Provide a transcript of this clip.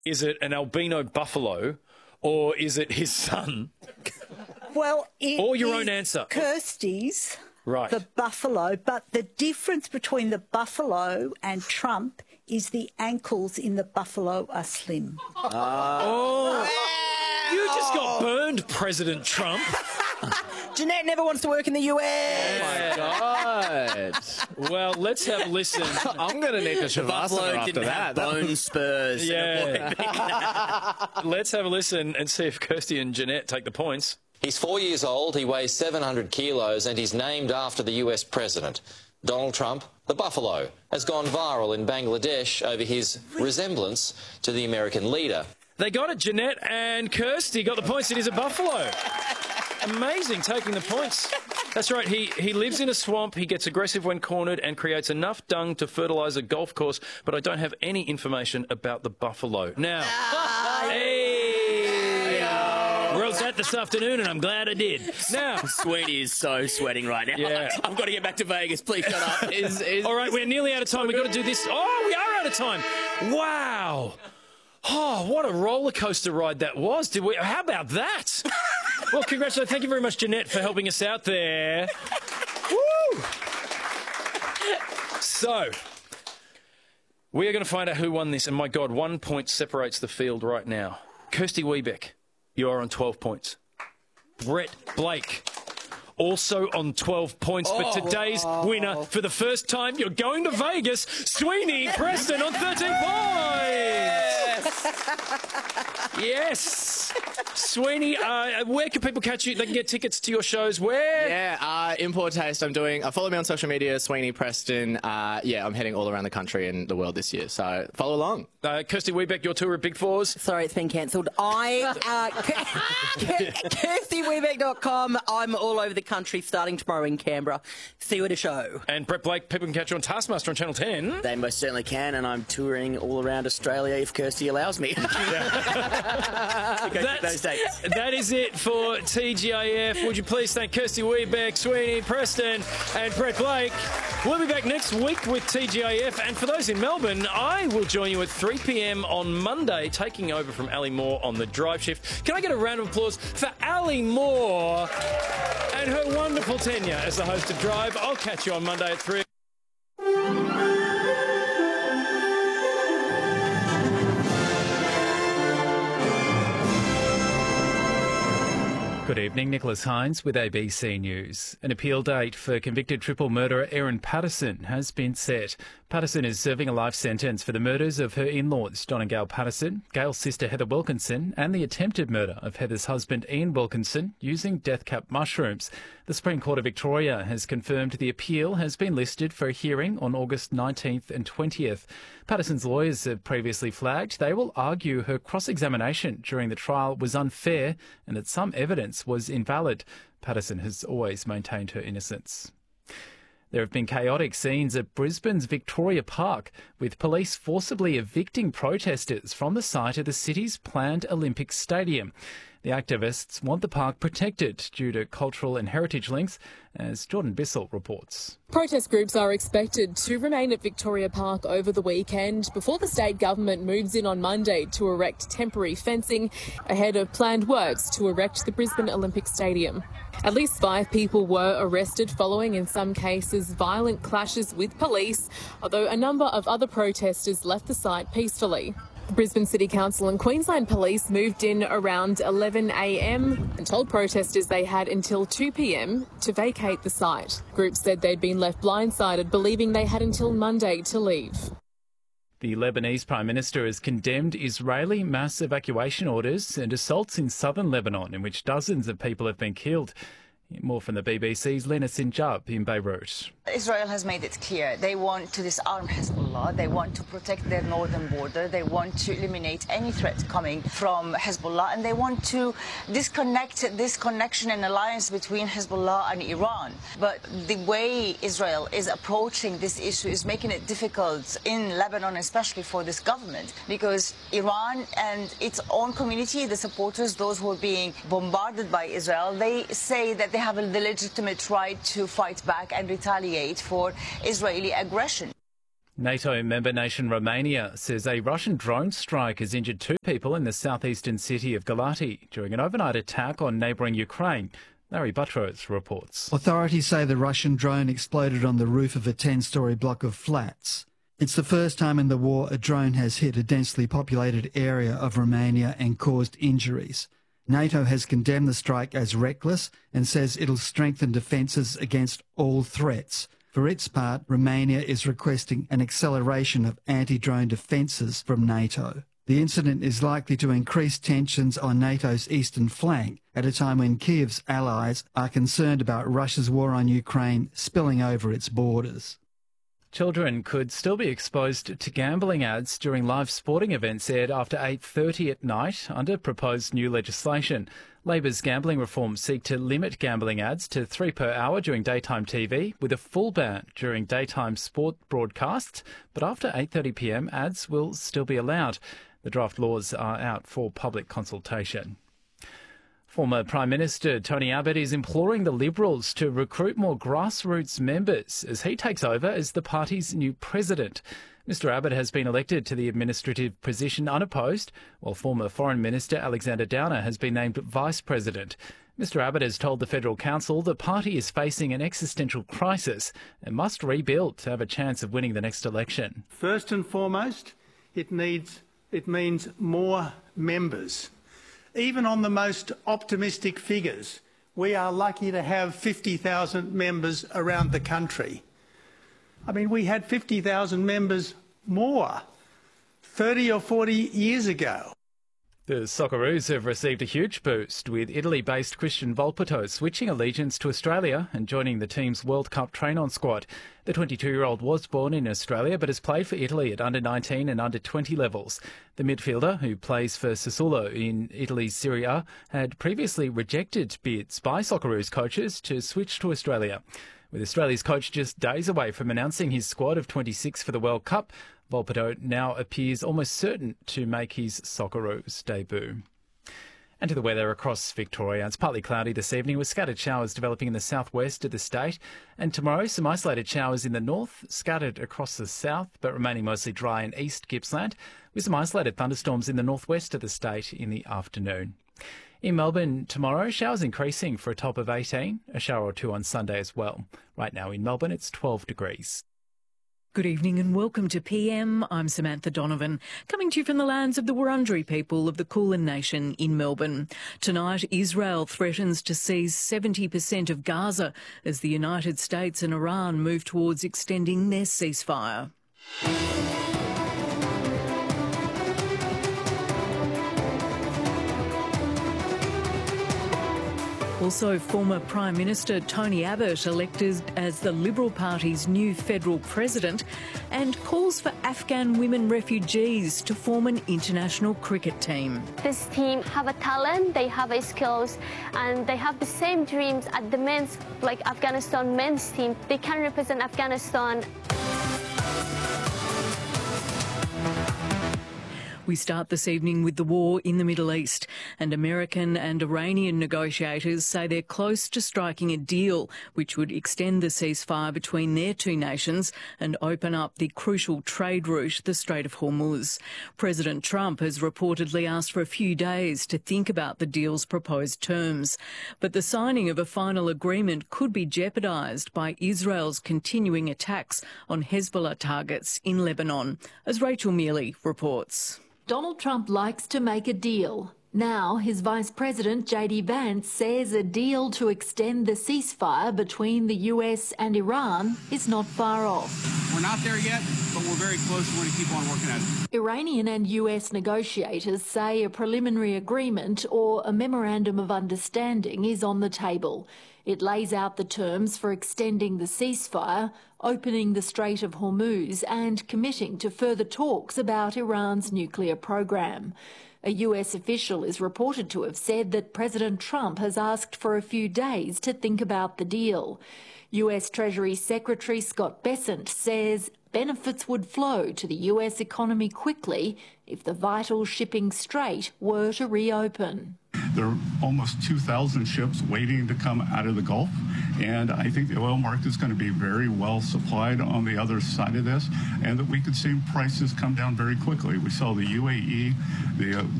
Is it an albino buffalo, or is it his son? Well, or your own answer. Kirsty's, right. The buffalo, but the difference between the buffalo and Trump is the ankles in the buffalo are slim. Oh, you just got burned, President Trump. Jeanette never wants to work in the US. Oh, my God. Well, let's have a listen. I'm going to need a Shavasana after that. Bone spurs. Yeah. Let's have a listen and see if Kirsty and Jeanette take the points. He's 4 years old, he weighs 700 kilos and he's named after the US president. Donald Trump, the buffalo, has gone viral in Bangladesh over his resemblance to the American leader. They got it, Jeanette and Kirsty got the points. It is a buffalo. Amazing, taking the points. That's right, he lives in a swamp, he gets aggressive when cornered and creates enough dung to fertilise a golf course, but I don't have any information about the buffalo. Now, wrote that this afternoon and I'm glad I did. Now, Sweetie is so sweating right now. Yeah. I've got to get back to Vegas. Please shut up. All right, we're nearly out of time. We've got to do this. Oh, we are out of time. Wow. Oh, what a roller coaster ride that was. How about that? Well, congratulations. Thank you very much, Jeanette, for helping us out there. Woo! So, we are going to find out who won this. And my God, 1 point separates the field right now. Kirsty Wiebeck, you are on 12 points. Brett Blake, also on 12 points. But today's winner, for the first time, you're going to Vegas, Sweeney Preston on 13 points. Yes. Sweeney, where can people catch you? They can get tickets to your shows. Where? Yeah, in Poor Taste. Follow me on social media, Sweeney Preston. Yeah, I'm heading all around the country and the world this year, so follow along. Kirsty Wiebeck, your tour at Big Fours. Sorry, it's been cancelled. KirstyWiebeck.com. I'm all over the country starting tomorrow in Canberra. See you at a show. And Brett Blake, people can catch you on Taskmaster on Channel 10. They most certainly can, and I'm touring all around Australia if Kirsty allows me. That is it for TGIF. Would you please thank Kirsty Wiebeck, Sweeney Preston and Brett Blake. We'll be back next week with TGIF, and for those in Melbourne, I will join you at 3 p.m. on Monday, taking over from Ali Moore on the drive shift. Can I get a round of applause for Ali Moore and her wonderful tenure as the host of Drive? I'll catch you on Monday at 3. Good evening, Nicholas Hines with ABC News. An appeal date for convicted triple murderer Erin Patterson has been set. Patterson is serving a life sentence for the murders of her in-laws, Don and Gail Patterson, Gail's sister Heather Wilkinson, and the attempted murder of Heather's husband Ian Wilkinson using death cap mushrooms. The Supreme Court of Victoria has confirmed the appeal has been listed for a hearing on August 19th and 20th. Patterson's lawyers have previously flagged they will argue her cross-examination during the trial was unfair and that some evidence was invalid. Patterson has always maintained her innocence. There have been chaotic scenes at Brisbane's Victoria Park, with police forcibly evicting protesters from the site of the city's planned Olympic Stadium. The activists want the park protected due to cultural and heritage links, as Jordan Bissell reports. Protest groups are expected to remain at Victoria Park over the weekend before the state government moves in on Monday to erect temporary fencing ahead of planned works to erect the Brisbane Olympic Stadium. At least 5 people were arrested following, in some cases, violent clashes with police, although a number of other protesters left the site peacefully. Brisbane City Council and Queensland Police moved in around 11 a.m. and told protesters they had until 2 p.m. to vacate the site. Groups said they'd been left blindsided, believing they had until Monday to leave. The Lebanese Prime Minister has condemned Israeli mass evacuation orders and assaults in southern Lebanon, in which dozens of people have been killed. More from the BBC's Lena Sinjab in Beirut. Israel has made it clear they want to disarm Hezbollah, they want to protect their northern border, they want to eliminate any threat coming from Hezbollah, and they want to disconnect this connection and alliance between Hezbollah and Iran. But the way Israel is approaching this issue is making it difficult in Lebanon, especially for this government, because Iran and its own community, the supporters, those who are being bombarded by Israel, they say that they have the legitimate right to fight back and retaliate for Israeli aggression. NATO member nation Romania says a Russian drone strike has injured 2 people in the southeastern city of Galati during an overnight attack on neighbouring Ukraine. Larry Buttrose reports. Authorities say the Russian drone exploded on the roof of a 10-storey block of flats. It's the first time in the war a drone has hit a densely populated area of Romania and caused injuries. NATO has condemned the strike as reckless and says it'll strengthen defences against all threats. For its part, Romania is requesting an acceleration of anti-drone defences from NATO. The incident is likely to increase tensions on NATO's eastern flank at a time when Kiev's allies are concerned about Russia's war on Ukraine spilling over its borders. Children could still be exposed to gambling ads during live sporting events aired after 8:30 at night under proposed new legislation. Labor's gambling reforms seek to limit gambling ads to 3 per hour during daytime TV, with a full ban during daytime sport broadcasts. But after 8:30 p.m, ads will still be allowed. The draft laws are out for public consultation. Former Prime Minister Tony Abbott is imploring the Liberals to recruit more grassroots members as he takes over as the party's new president. Mr Abbott has been elected to the administrative position unopposed, while former Foreign Minister Alexander Downer has been named Vice President. Mr Abbott has told the Federal Council the party is facing an existential crisis and must rebuild to have a chance of winning the next election. First and foremost, it means more members. Even on the most optimistic figures, we are lucky to have 50,000 members around the country. I mean, we had 50,000 members more 30 or 40 years ago. The Socceroos have received a huge boost, with Italy-based Christian Volpato switching allegiance to Australia and joining the team's World Cup train-on squad. The 22-year-old was born in Australia but has played for Italy at under-19 and under-20 levels. The midfielder, who plays for Sassuolo in Italy's Serie A, had previously rejected bids by Socceroos coaches to switch to Australia. With Australia's coach just days away from announcing his squad of 26 for the World Cup, Volpato now appears almost certain to make his Socceroos debut. And to the weather across Victoria. It's partly cloudy this evening with scattered showers developing in the southwest of the state. And tomorrow, some isolated showers in the north, scattered across the south, but remaining mostly dry in East Gippsland, with some isolated thunderstorms in the northwest of the state in the afternoon. In Melbourne tomorrow, showers increasing for a top of 18, a shower or 2 on Sunday as well. Right now in Melbourne, it's 12 degrees. Good evening and welcome to PM. I'm Samantha Donovan, coming to you from the lands of the Wurundjeri people of the Kulin Nation in Melbourne. Tonight, Israel threatens to seize 70% of Gaza as the United States and Iran move towards extending their ceasefire. Also, former Prime Minister Tony Abbott elected as the Liberal Party's new federal president, and calls for Afghan women refugees to form an international cricket team. This team have a talent, they have a skills, and they have the same dreams as the men's, like Afghanistan men's team. They can represent Afghanistan. We start this evening with the war in the Middle East, and American and Iranian negotiators say they're close to striking a deal which would extend the ceasefire between their two nations and open up the crucial trade route, the Strait of Hormuz. President Trump has reportedly asked for a few days to think about the deal's proposed terms. But the signing of a final agreement could be jeopardised by Israel's continuing attacks on Hezbollah targets in Lebanon, as Rachel Mealy reports. Donald Trump likes to make a deal. Now, his Vice President, J.D. Vance, says a deal to extend the ceasefire between the US and Iran is not far off. We're not there yet, but we're very close. We're going to keep on working at it. Iranian and US negotiators say a preliminary agreement or a memorandum of understanding is on the table. It lays out the terms for extending the ceasefire, opening the Strait of Hormuz and committing to further talks about Iran's nuclear program. A US official is reported to have said that President Trump has asked for a few days to think about the deal. US Treasury Secretary Scott Bessent says benefits would flow to the US economy quickly if the vital shipping strait were to reopen. There are almost 2,000 ships waiting to come out of the Gulf, and I think the oil market is going to be very well supplied on the other side of this, and that we could see prices come down very quickly. We saw the UAE, the